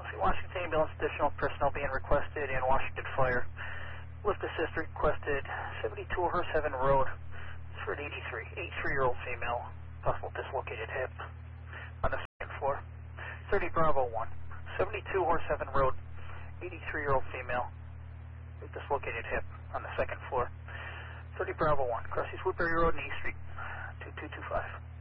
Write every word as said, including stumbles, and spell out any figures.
See, Washington Ambulance, additional personnel being requested, and Washington Fire. Lift assist requested, seventy-two Horse Heaven Road. It's for an eighty-three, eighty-three-year-old female, possible dislocated hip on the second floor. thirty Bravo one, seventy-two Horse Heaven Road, eighty-three-year-old female, with dislocated hip on the second floor. thirty Bravo one, crosses Woodbury Road and E Street, two two two five.